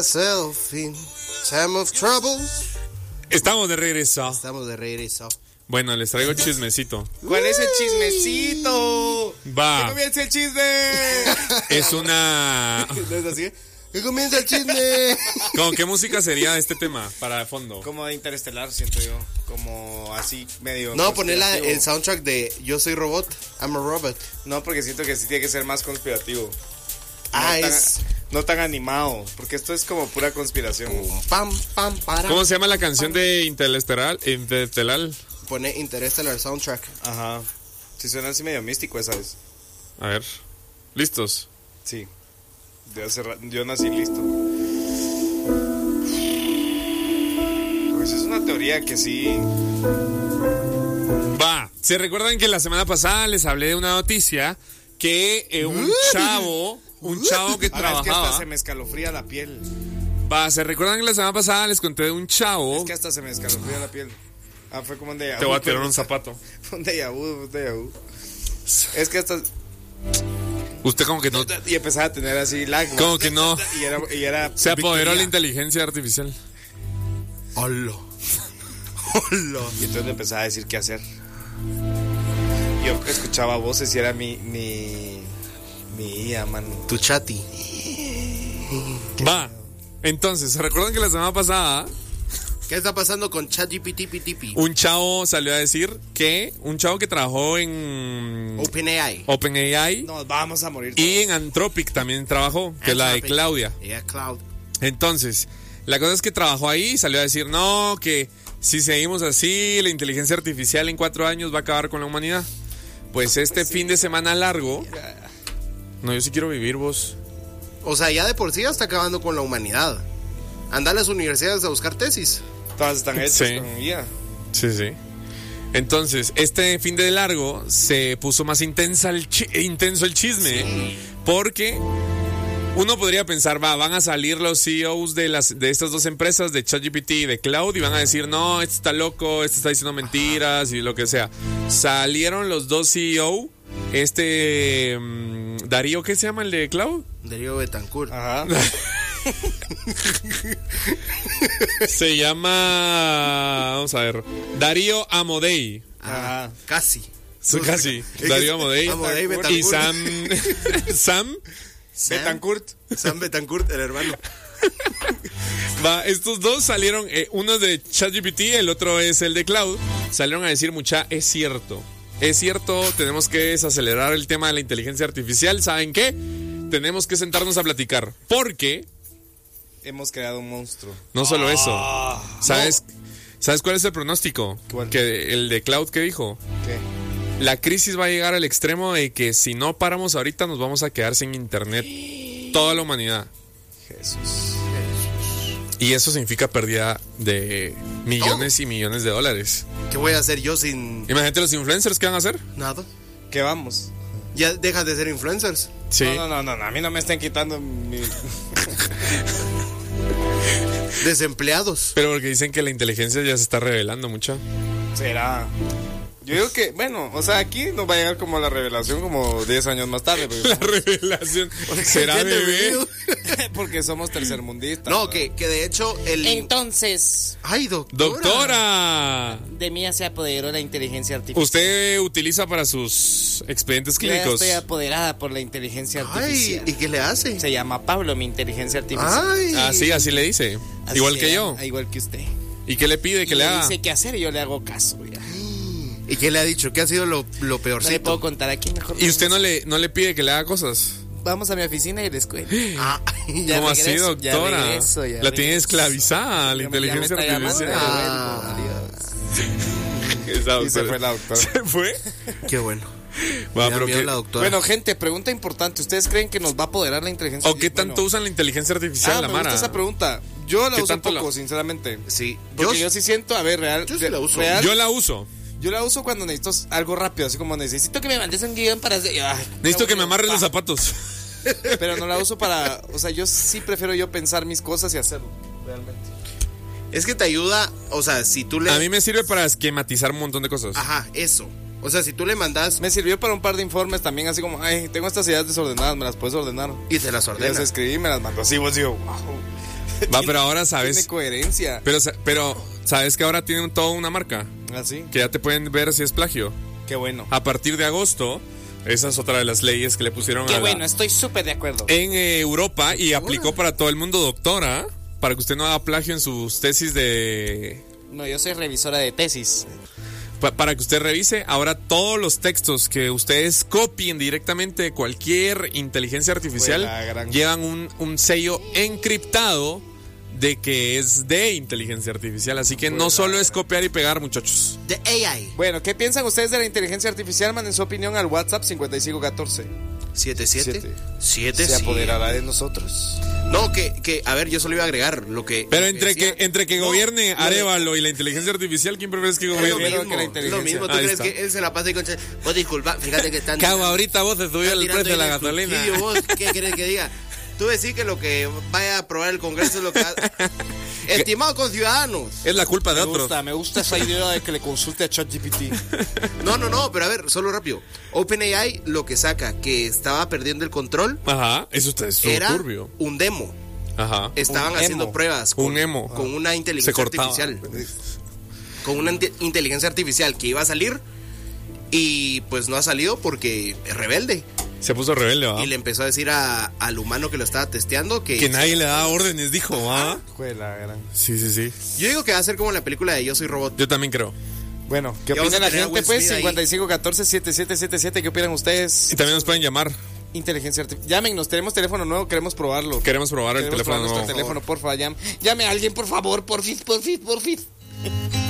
In time of trouble. Estamos de regreso. Bueno, les traigo chismecito. ¿Cuál es el chismecito? Va. ¡Que comience el chisme! Es una... ¿No es así? ¡Que comienza el chisme! ¿Cómo qué música sería este tema para fondo? Como de Interestelar, siento yo. Como así, medio... No, ponerla el soundtrack de Yo Soy Robot, I'm a Robot. No, porque siento que sí tiene que ser más conspirativo. No tan animado, porque esto es como pura conspiración. Pam, pam, para. ¿Cómo se llama la canción de Interestelar? Pone Interstellar soundtrack. Ajá. Sí, suena así medio místico esa vez. A ver. ¿Listos? Sí. Yo nací listo. Pues es una teoría que sí. Va. ¿Se recuerdan que la semana pasada les hablé de una noticia que un chavo que trabajaba... Es que hasta se me escalofría la piel. Va, ¿se recuerdan que la semana pasada les conté de un chavo? Es que hasta se me escalofría la piel. Ah, fue como un déjà vu. Te voy a tirar un zapato. Un déjà vu. Es que hasta... Usted como que no... Y empezaba a tener así lag. Como que no. Y era se apoderó la inteligencia artificial. Hola. Y entonces le empezaba a decir qué hacer. Yo escuchaba voces y era mi IA, man. Tu chati. Va. Entonces, ¿se recuerdan que la semana pasada... ¿Qué está pasando con ChatGPT? Un chavo salió a decir que... Un chavo que trabajó en... OpenAI. Nos vamos a morir todos. Y en Anthropic también trabajó, que es la de Claudia. Cloud. Entonces, la cosa es que trabajó ahí y salió a decir, no, que si seguimos así, la inteligencia artificial en 4 años va a acabar con la humanidad. Pues fin de semana largo... No, yo sí quiero vivir, vos. O sea, ya de por sí ya está acabando con la humanidad. Anda a las universidades a buscar tesis. Todas están hechas con IA. Sí. Entonces, este fin de largo se puso más intenso el chisme. Sí. Porque uno podría pensar, van a salir los CEOs de estas dos empresas, de ChatGPT y de Cloud, y van a decir, no, este está loco, este está diciendo mentiras y lo que sea. Salieron los dos CEO, Darío, ¿qué se llama el de Cloud? Darío Betancourt. Ajá. Se llama, vamos a ver, Darío Amodei. Ajá. Casi. Darío Amodei. Y Sam Betancourt. Sam Betancourt, el hermano. Va, estos dos salieron, uno es de ChatGPT, el otro es el de Cloud. Salieron a decir, es cierto, tenemos que desacelerar el tema de la inteligencia artificial. ¿Saben qué? Tenemos que sentarnos a platicar. Porque hemos creado un monstruo. No solo eso. ¿Sabes cuál es el pronóstico? ¿Cuál? Que el de Cloud, ¿qué dijo? ¿Qué? La crisis va a llegar al extremo de que si no paramos ahorita nos vamos a quedar sin internet. Toda la humanidad. Jesús. Y eso significa pérdida de millones y millones de dólares. ¿Qué voy a hacer yo sin...? Imagínate los influencers, ¿qué van a hacer? Nada. ¿Qué vamos? Ya dejas de ser influencers. Sí. No, a mí no me están quitando mi... Desempleados. Pero porque dicen que la inteligencia ya se está revelando mucho. ¿Será? Yo digo que, bueno, o sea, aquí nos va a llegar como la revelación como 10 años más tarde. La revelación. ¿Será bebé? Porque somos tercermundistas. No, que de hecho Entonces... ¡Ay, doctora! ¡Doctora! De mí se apoderó la inteligencia artificial. ¿Usted utiliza para sus expedientes clínicos? Yo estoy apoderada por la inteligencia artificial. Ay, ¿y qué le hace? Se llama Pablo, mi inteligencia artificial. Ay. Ah, sí, así le dice. Así igual que yo. Igual que usted. ¿Y qué le pide que le haga? Dice qué hacer y yo le hago caso. Ya. ¿Y qué le ha dicho? ¿Qué ha sido lo peorcito? No le puedo contar aquí mejor. ¿Y usted no le pide que le haga cosas? Vamos a mi oficina y les cuento. ¿Cómo así, doctora? La tiene esclavizada la inteligencia artificial. Y se fue la doctora. ¿Se fue? Qué bueno. La doctora. Bueno, gente, pregunta importante. ¿Ustedes creen que nos va a apoderar la inteligencia artificial? ¿O qué tanto usan la inteligencia artificial, la me Mara? gusta esa pregunta. Yo la uso poco, sinceramente. Sí. Porque yo sí siento, a ver, real. Yo sí la uso. Yo la uso. Yo la uso cuando necesito algo rápido, así como necesito que me mandes un guión para hacer... necesito que me amarren los zapatos. Pero no la uso para... O sea, yo sí prefiero yo pensar mis cosas y hacerlo, realmente. Es que te ayuda, o sea, si tú le... A mí me sirve para esquematizar un montón de cosas. Ajá, eso. O sea, si tú le mandas... Me sirvió para un par de informes también, así como, tengo estas ideas desordenadas, ¿me las puedes ordenar? Y te las ordena. Y las escribí y me las mandó así, vos digo, wow. Va, pero ahora Tiene sabes. coherencia. Pero sabes que ahora tienen toda una marca. Así. Que ya te pueden ver si es plagio. Qué bueno. A partir de agosto, esa es otra de las leyes que le pusieron Qué a bueno, estoy súper de acuerdo. en Europa y aplicó para todo el mundo, doctora, para que usted no haga plagio en sus tesis de... No, yo soy revisora de tesis. Para que usted revise, ahora todos los textos que ustedes copien directamente de cualquier inteligencia artificial Fue la gran- llevan un sello encriptado de que es de inteligencia artificial. Así que no solo es copiar y pegar, muchachos. De AI. Bueno, ¿qué piensan ustedes de la inteligencia artificial? Manden su opinión al WhatsApp 5514. 77. Se apoderará de nosotros. No, que, a ver, yo solo iba a agregar lo que. Pero lo que decía. entre que No, gobierne lo de- Arevalo y la inteligencia artificial, ¿quién prefieres que Es lo gobierne? Prefiero mismo, que la es inteligencia. lo mismo. ¿Tú Ahí crees está. que él se la pasa y con... Vos disculpa, fíjate que están... Cabo, ahorita vos te subió el precio de la gasolina. subsidio, vos, ¿qué querés que diga? Tú decís que lo que vaya a aprobar el Congreso es lo que... Estimado conciudadanos. Es la culpa de otros. Me gusta esa idea de que le consulte a ChatGPT. No, pero a ver, solo rápido. OpenAI lo que saca, que estaba perdiendo el control, Ajá, eso está era turbio. un demo. Ajá. Estaban Un haciendo emo. pruebas Un emo. con una Se inteligencia cortaba. artificial. Con una inteligencia artificial que iba a salir y pues no ha salido porque es rebelde. Se puso rebelde, ¿va? Y le empezó a decir al humano que lo estaba testeando que... Que nadie le da órdenes, dijo, ¿va? Fue la gran. Sí, sí, sí. Yo digo que va a ser como la película de Yo Soy Robot. Yo también creo. Bueno, ¿qué Y vamos opina a la tener a gente? Will Pues Smith ahí. 5514-7777. ¿Qué opinan ustedes? Y también nos pueden llamar. Inteligencia artificial. Llámenos, tenemos teléfono nuevo, queremos probarlo. Queremos probar el Queremos teléfono probar nuevo. nuestro teléfono, porfa. Llame a alguien, por favor, porfis.